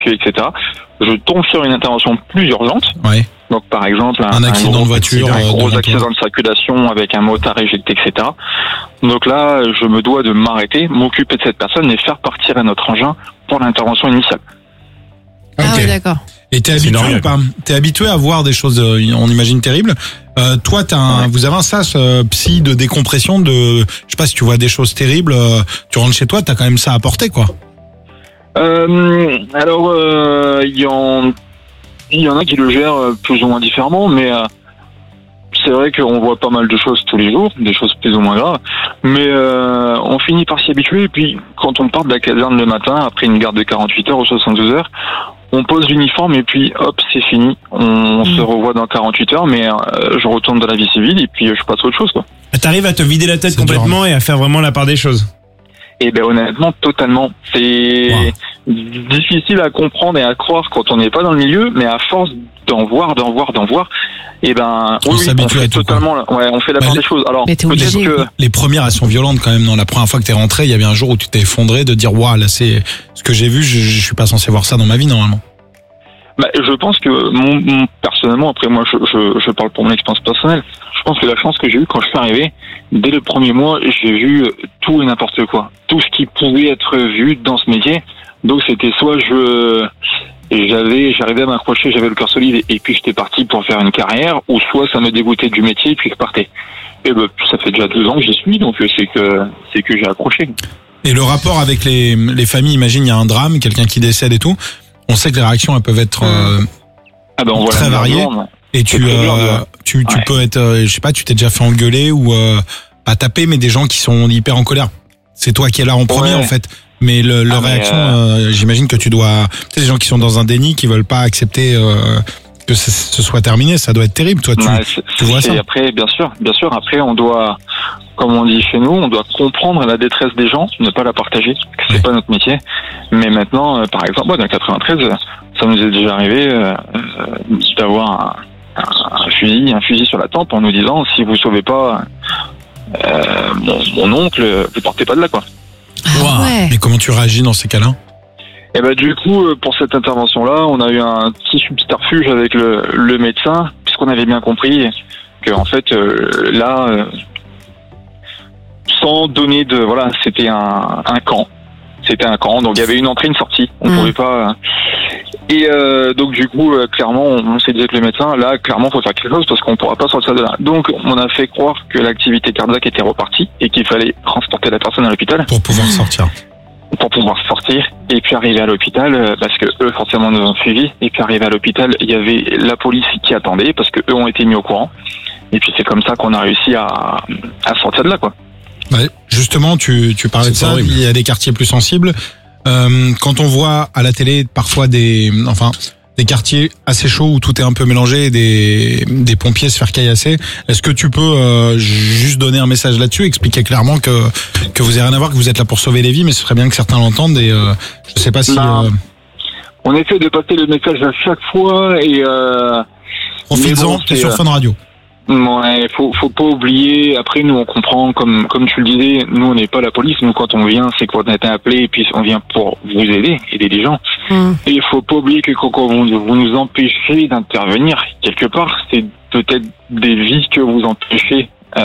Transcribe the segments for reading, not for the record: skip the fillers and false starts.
etc. Je tombe sur une intervention plus urgente. Ouais. Donc par exemple un accident de voiture, un gros devant accident toi. de circulation avec un motard éjecté, etc. Donc là, je me dois de m'arrêter, m'occuper de cette personne et faire partir un autre engin pour l'intervention initiale. Ah Ok. ouais, d'accord. Et t'es C'est habitué normal, ou pas? T'es habitué à voir des choses, on imagine terribles. Toi, vous avez un sas psy de décompression, je sais pas si tu vois des choses terribles, tu rentres chez toi, t'as quand même ça à porter, quoi. Alors, il y en a qui le gèrent plus ou moins différemment, mais c'est vrai qu'on voit pas mal de choses tous les jours, des choses plus ou moins graves, mais on finit par s'y habituer. Et puis, quand on part de la caserne le matin, après une garde de 48 heures ou 72 heures, on pose l'uniforme et puis hop, c'est fini. On se revoit dans 48 heures, mais je retourne dans la vie civile et puis je passe à autre chose, quoi. T'arrives à te vider la tête C'est dur, complètement et à faire vraiment la part des choses. Et ben honnêtement, totalement. C'est difficile à comprendre et à croire quand on n'est pas dans le milieu, mais à force d'en voir, et ben On s'habitue fait à tout, totalement. Ouais, on fait la part des choses. Alors Mais t'es peut-être obligé, que quoi. Les premières, elles sont violentes quand même. Dans la première fois que t'es rentré, il y avait un jour où tu t'es effondré de dire, waouh, là c'est ce que j'ai vu, je suis pas censé voir ça dans ma vie normalement. je pense que personnellement, après moi, je parle pour mon expérience personnelle. Je pense que la chance que j'ai eue quand je suis arrivé, dès le premier mois, j'ai vu tout et n'importe quoi, tout ce qui pouvait être vu dans ce métier. Donc c'était soit j'arrivais à m'accrocher, j'avais le cœur solide et puis j'étais parti pour faire une carrière, ou soit ça me dégoûtait du métier et puis je partais. Et ben ça fait déjà 2 ans que j'y suis, donc c'est que j'ai accroché. Et le rapport avec les familles, imagine il y a un drame, quelqu'un qui décède et tout. On sait que les réactions elles peuvent être Ah ben on voit très la variées. demande. Et tu C'est très dur, ouais. tu Ouais. peux être, je sais pas, tu t'es déjà fait engueuler ou pas taper, mais des gens qui sont hyper en colère. C'est toi qui es là en premier Ouais. en fait. Mais leur mais, réaction, j'imagine que tu dois. Tu sais, des gens qui sont dans un déni, qui veulent pas accepter que ce soit terminé, ça doit être terrible. Toi, tu vois ça. Après, bien sûr. Après, on doit, comme on dit chez nous, on doit comprendre la détresse des gens, ne pas la partager. C'est Ouais. pas notre métier. Mais maintenant, par exemple, moi, dans le 93, ça nous est déjà arrivé d'avoir un fusil sur la tempe en nous disant si vous sauvez pas mon oncle, vous partez pas de là, quoi. Ah ouais. Mais comment tu réagis dans ces cas-là? Et ben du coup, pour cette intervention-là, on a eu un petit subterfuge avec le médecin, puisqu'on avait bien compris que en fait sans donner de c'était un camp. C'était un camp, donc il y avait une entrée, une sortie. On pouvait pas. Et donc du coup, clairement, on s'est dit avec le médecin, là, clairement, faut faire quelque chose parce qu'on pourra pas sortir de là. Donc, on a fait croire que l'activité cardiaque était repartie et qu'il fallait transporter la personne à l'hôpital Pour pouvoir sortir. pour pouvoir sortir et puis arriver à l'hôpital parce que eux forcément nous ont suivis. Et puis arrivé à l'hôpital, il y avait la police qui attendait parce que eux ont été mis au courant. Et puis c'est comme ça qu'on a réussi à sortir de là, quoi. Ouais, justement, tu parlais de C'est ça. horrible. Il y a des quartiers plus sensibles. Quand on voit à la télé parfois des quartiers assez chauds où tout est un peu mélangé, et des pompiers se faire caillasser, est-ce que tu peux juste donner un message là-dessus, expliquer clairement que vous avez rien à voir, que vous êtes là pour sauver les vies, mais ce serait bien que certains l'entendent et je sais pas si On essaie de passer le message à chaque fois et profites-en, mais bon, t'es c'est, sur Fun Radio. Ouais, faut pas oublier. Après, nous, on comprend, comme tu le disais, nous, on n'est pas la police. Nous, quand on vient, c'est qu'on a été appelé et puis on vient pour vous aider les gens. Et il faut pas oublier que quand vous nous empêchez d'intervenir quelque part, c'est peut-être des vies que vous empêchez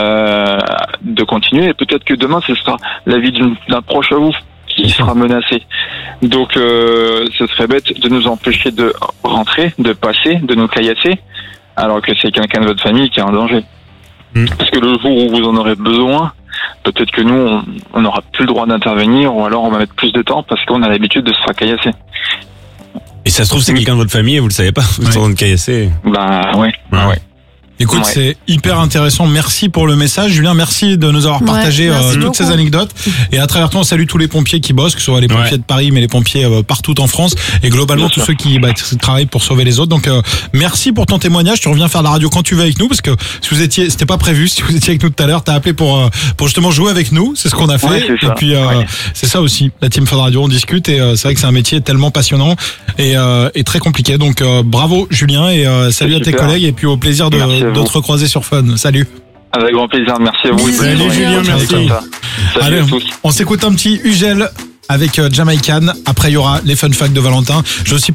de continuer. Et peut-être que demain, ce sera la vie d'un proche à vous qui sera menacé. Donc, ce serait bête de nous empêcher de rentrer, de passer, de nous caillasser, alors que c'est quelqu'un de votre famille qui est en danger. Parce que le jour où vous en aurez besoin, peut-être que nous, on n'aura plus le droit d'intervenir, ou alors on va mettre plus de temps parce qu'on a l'habitude de se faire caillasser. Et ça se trouve, c'est quelqu'un de votre famille et vous le savez pas, vous êtes en train de caillasser. Bah ouais. Écoute, Ouais. c'est hyper intéressant. Merci pour le message, Julien. Merci de nous avoir partagé merci toutes beaucoup. ces anecdotes. Et à travers toi, on salue tous les pompiers qui bossent, que ce soit les pompiers de Paris, mais les pompiers partout en France, et globalement Bien tous sûr. ceux qui travaillent pour sauver les autres. Donc merci pour ton témoignage. Tu reviens faire la radio quand tu veux avec nous, parce que si c'était pas prévu, si vous étiez avec nous tout à l'heure, t'as appelé pour justement jouer avec nous. C'est ce qu'on a fait. Ouais, c'est ça. Et puis Ouais. c'est ça aussi. La team Fun Radio, on discute et c'est vrai que c'est un métier tellement passionnant et très compliqué. Donc bravo Julien et salut à tes Super. collègues et puis au plaisir de Merci à vous. te recroiser sur Fun. Salut. Avec grand plaisir. Merci à vous. Bisous, Bonne Julien. journée. Merci. Comme ça. Salut Allez, à tous. on s'écoute un petit Ugel avec Jamaican. Après, il y aura les fun facts de Valentin. Je vais aussi